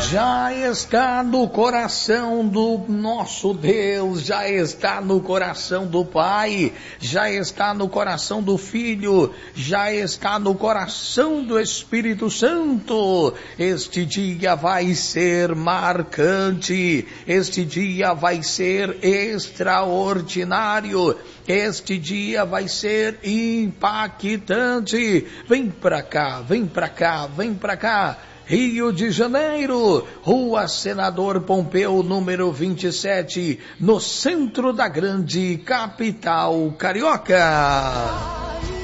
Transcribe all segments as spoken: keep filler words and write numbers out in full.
já está no coração do nosso Deus, já está no coração do Pai, já está no coração do Filho, já está no coração do Espírito Santo. Este dia vai ser marcante, este dia vai ser extraordinário, este dia vai ser impactante. Vem pra cá, vem pra cá, vem pra cá. Rio de Janeiro, Rua Senador Pompeu, número vinte e sete, no centro da grande capital carioca.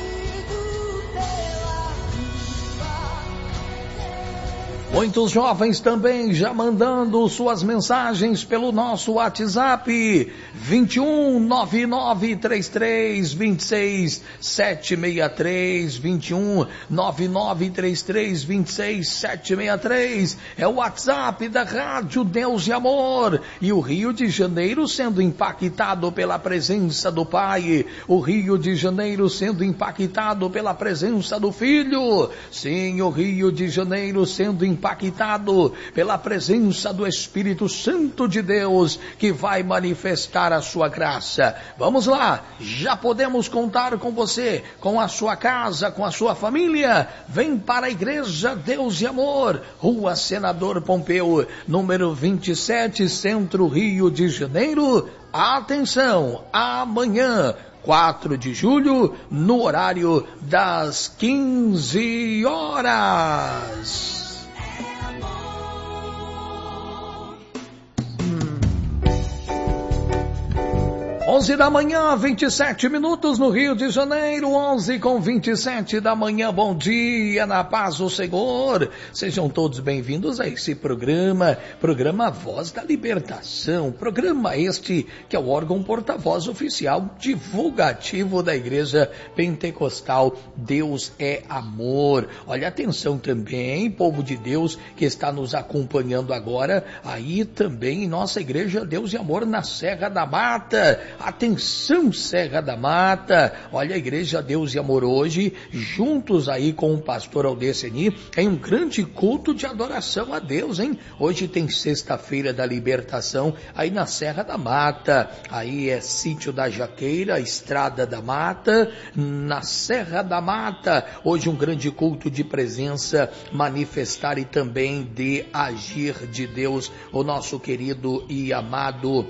Muitos jovens também já mandando suas mensagens pelo nosso WhatsApp, vinte e um, nove nove três três, vinte e seis, sete seis três, vinte e um, nove nove três três, vinte e seis, sete seis três, é o WhatsApp da Rádio Deus e Amor, e o Rio de Janeiro sendo impactado pela presença do Pai, o Rio de Janeiro sendo impactado pela presença do Filho, sim, o Rio de Janeiro sendo impactado impactado pela presença do Espírito Santo de Deus, que vai manifestar a sua graça. Vamos lá, já podemos contar com você, com a sua casa, com a sua família. Vem para a Igreja Deus e Amor, Rua Senador Pompeu, número vinte e sete, Centro, Rio de Janeiro. Atenção, amanhã, quatro de julho, no horário das quinze horas. onze da manhã, vinte e sete minutos no Rio de Janeiro, onze com vinte e sete da manhã, bom dia, na paz do Senhor. Sejam todos bem-vindos a esse programa, programa Voz da Libertação, programa este que é o órgão porta-voz oficial divulgativo da Igreja Pentecostal Deus é Amor. Olha, atenção também, povo de Deus que está nos acompanhando agora, aí também em nossa Igreja Deus e Amor na Serra da Mata. Atenção, Serra da Mata, olha a Igreja Deus e Amor hoje, juntos aí com o pastor Aldeceni, em um grande culto de adoração a Deus, hein? Hoje tem sexta-feira da libertação, aí na Serra da Mata, aí é Sítio da Jaqueira, Estrada da Mata, na Serra da Mata, hoje um grande culto de presença, manifestar e também de agir de Deus, o nosso querido e amado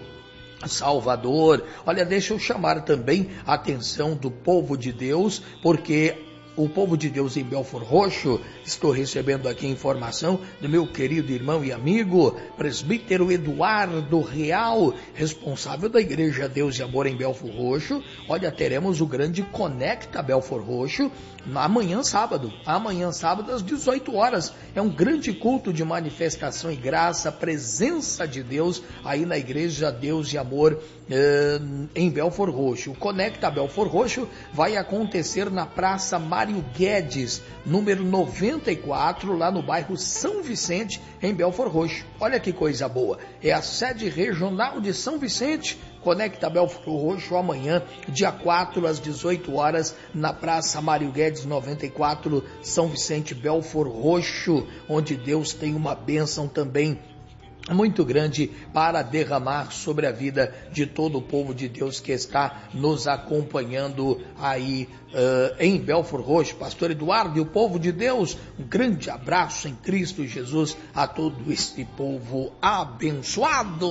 Salvador. Olha, deixa eu chamar também a atenção do povo de Deus, porque o povo de Deus em Belford Roxo, estou recebendo aqui informação do meu querido irmão e amigo, presbítero Eduardo Real, responsável da Igreja Deus e Amor em Belford Roxo. Olha, teremos o grande Conecta Belford Roxo, amanhã sábado, amanhã sábado às dezoito horas, é um grande culto de manifestação e graça, presença de Deus aí na Igreja Deus e Amor eh, em Belford Roxo. O Conecta Belford Roxo vai acontecer na Praça Mário Guedes, número noventa e quatro, lá no bairro São Vicente, em Belford Roxo. Olha que coisa boa, é a sede regional de São Vicente. Conecta Belford Roxo amanhã, dia quatro, às dezoito horas, na Praça Mário Guedes noventa e quatro, São Vicente, Belford Roxo, onde Deus tem uma bênção também muito grande para derramar sobre a vida de todo o povo de Deus que está nos acompanhando aí uh, em Belford Roxo. Pastor Eduardo e o povo de Deus, um grande abraço em Cristo Jesus a todo este povo abençoado.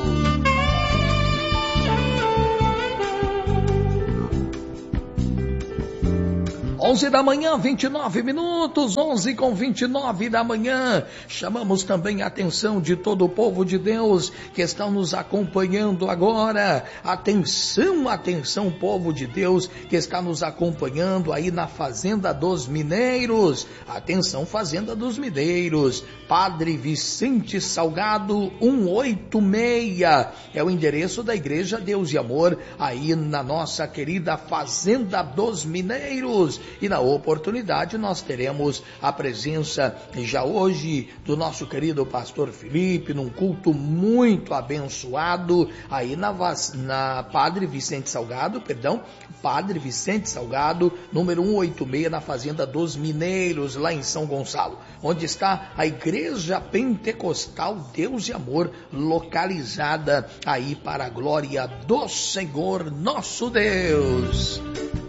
onze da manhã, vinte e nove minutos, onze com vinte e nove da manhã. Chamamos também a atenção de todo o povo de Deus que estão nos acompanhando agora. Atenção, atenção, povo de Deus que está nos acompanhando aí na Fazenda dos Mineiros. Atenção, Fazenda dos Mineiros. Padre Vicente Salgado, cento e oitenta e seis. É o endereço da Igreja Deus e Amor aí na nossa querida Fazenda dos Mineiros. e na oportunidade nós teremos a presença já hoje do nosso querido pastor Felipe, num culto muito abençoado aí na, na Padre Vicente Salgado, perdão, Padre Vicente Salgado, número cento e oitenta e seis, na Fazenda dos Mineiros, lá em São Gonçalo, onde está a Igreja Pentecostal Deus e Amor, localizada aí para a glória do Senhor nosso Deus.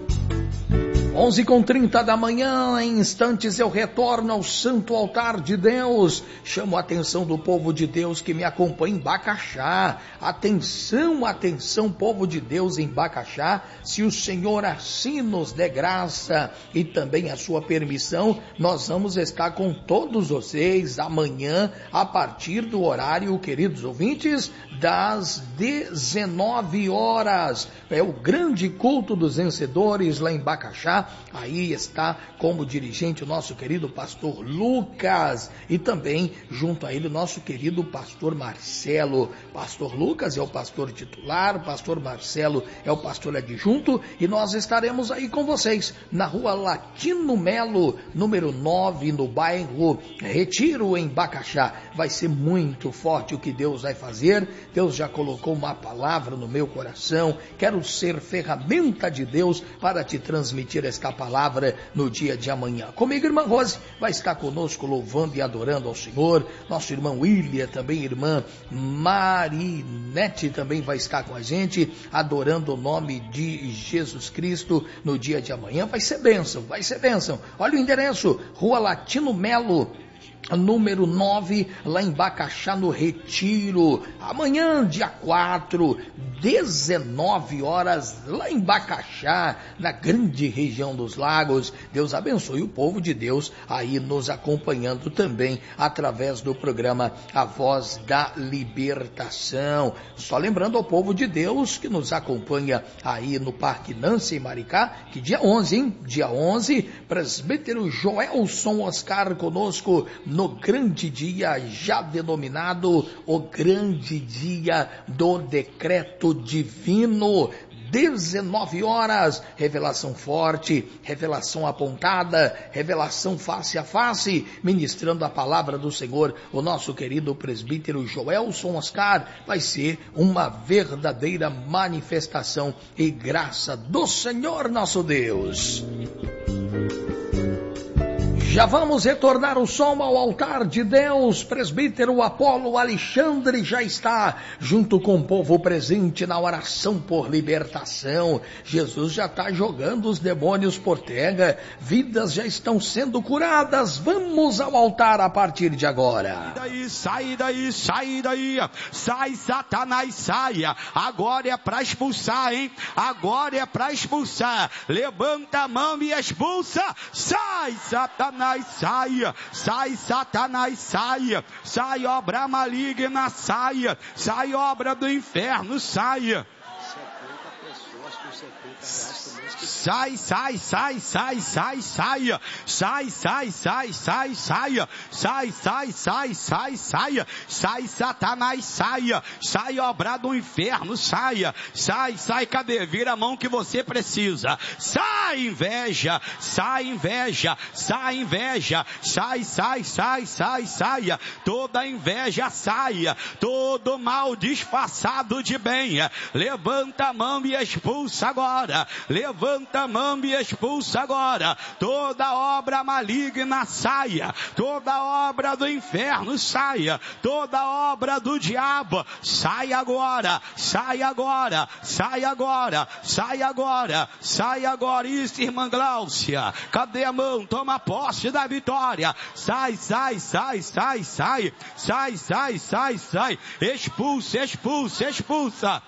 onze e trinta da manhã, em instantes eu retorno ao Santo Altar de Deus. Chamo a atenção do povo de Deus que me acompanha em Bacaxá. Atenção, atenção, povo de Deus em Bacaxá. Se o Senhor assim nos der graça e também a sua permissão, nós vamos estar com todos vocês amanhã, a partir do horário, queridos ouvintes, das dezenove horas. É o grande culto dos vencedores lá em Bacaxá. Aí está como dirigente o nosso querido pastor Lucas e também junto a ele o nosso querido pastor Marcelo. Pastor Lucas é o pastor titular, o pastor Marcelo é o pastor adjunto e nós estaremos aí com vocês na rua Latino Melo, número nove, no bairro Retiro, em Bacaxá. Vai ser muito forte o que Deus vai fazer. Deus já colocou uma palavra no meu coração. Quero ser ferramenta de Deus para te transmitir esta palavra no dia de amanhã. Comigo, irmã Rose, vai estar conosco louvando e adorando ao Senhor. Nosso irmão William, também irmã Marinete, também vai estar com a gente, adorando o nome de Jesus Cristo no dia de amanhã. Vai ser bênção, vai ser bênção. Olha o endereço, Rua Latino Melo, número nove, lá em Bacaxá, no Retiro. Amanhã, dia quatro, dezenove horas, lá em Bacaxá, na grande região dos lagos. Deus abençoe o povo de Deus aí nos acompanhando também através do programa A Voz da Libertação. Só lembrando ao povo de Deus que nos acompanha aí no Parque Nancy, em Maricá, que dia onze, hein? Dia onze, presbítero Joelson Oscar conosco no grande dia já denominado o grande dia do decreto divino. dezenove horas, revelação forte, revelação apontada, revelação face a face, ministrando a palavra do Senhor, o nosso querido presbítero Joelson Oscar. Vai ser uma verdadeira manifestação e graça do Senhor nosso Deus. Já vamos retornar o som ao altar de Deus. Presbítero Apolo Alexandre já está junto com o povo presente na oração por libertação. Jesus já está jogando os demônios por terra. Vidas já estão sendo curadas. Vamos ao altar a partir de agora. Sai daí, sai daí, sai Satanás, saia. Agora é para expulsar, hein? Agora é para expulsar. Levanta a mão e expulsa. Sai Satanás. Saia, sai Satanás, saia, sai obra maligna, saia, sai obra do inferno, saia. Sai, sai, sai, sai, sai, saia, sai, sai, sai, sai, saia, sai, sai, sai, sai, saia, sai Satanás, saia, sai obra do inferno, saia, sai, sai, cadê? Vira a mão que você precisa, sai inveja, sai inveja, sai inveja, sai, sai, sai, sai, saia, toda inveja saia, todo mal disfarçado de bem, levanta a mão e expulsa agora, levanta a mão e expulsa agora, toda obra maligna saia, toda obra do inferno saia, toda obra do diabo sai agora, sai agora, sai agora, sai agora, sai agora. Isso, irmã Gláucia, cadê a mão? Toma posse da vitória, sai, sai, sai, sai, sai, sai, sai, sai, sai, expulsa, expulsa, expulsa.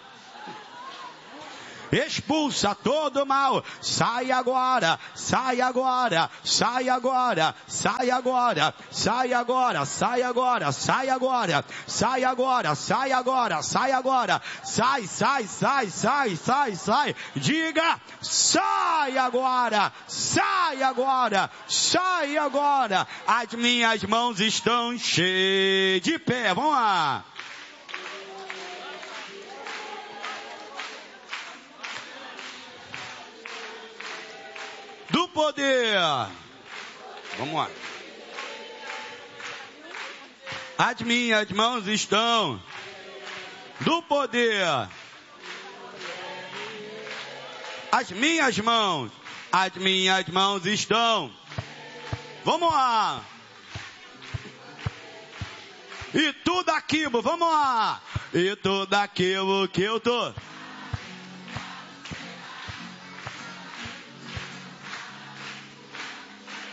Expulsa todo mal, sai agora, sai agora, sai agora, sai agora, sai agora, sai agora, sai agora, sai agora, sai agora, sai agora, sai, sai, sai, sai, sai, sai, diga, sai agora, sai agora, sai agora, as minhas mãos estão cheias de pé, vamos lá. Do poder. Vamos lá. As minhas mãos estão do poder. As minhas mãos, as minhas mãos estão. Vamos lá. E tudo aquilo, vamos lá. E tudo aquilo que eu tô